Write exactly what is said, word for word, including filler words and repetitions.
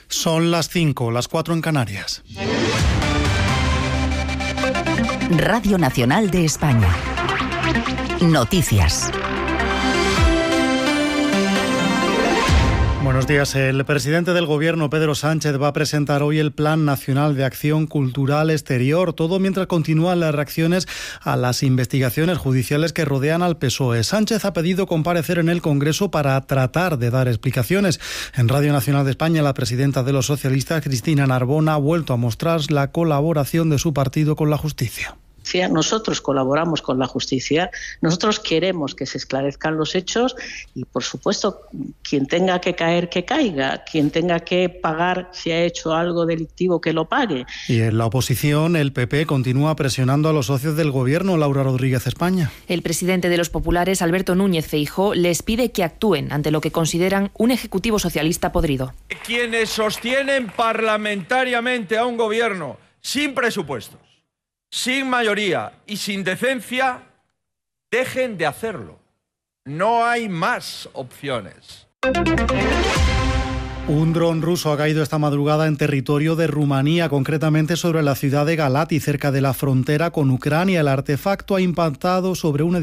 Son las cinco, las cuatro en Canarias. Radio Nacional de España. Noticias. Buenos días. El presidente del Gobierno, Pedro Sánchez, va a presentar hoy el Plan Nacional de Acción Cultural Exterior, todo mientras continúan las reacciones a las investigaciones judiciales que rodean al P S O E. Sánchez ha pedido comparecer en el Congreso para tratar de dar explicaciones. En Radio Nacional de España, la presidenta de los socialistas, Cristina Narbona, ha vuelto a mostrar la colaboración de su partido con la justicia. Nosotros colaboramos con la justicia, nosotros queremos que se esclarezcan los hechos y, por supuesto, quien tenga que caer, que caiga, quien tenga que pagar si ha hecho algo delictivo, que lo pague. Y en la oposición, el P P continúa presionando a los socios del Gobierno. Laura Rodríguez, España. El presidente de los populares, Alberto Núñez Feijóo, les pide que actúen ante lo que consideran un ejecutivo socialista podrido. Quienes sostienen parlamentariamente a un gobierno sin presupuestos, sin mayoría y sin decencia, dejen de hacerlo. No hay más opciones. Un dron ruso ha caído esta madrugada en territorio de Rumanía, concretamente sobre la ciudad de Galati, cerca de la frontera con Ucrania. El artefacto ha impactado sobre un edificio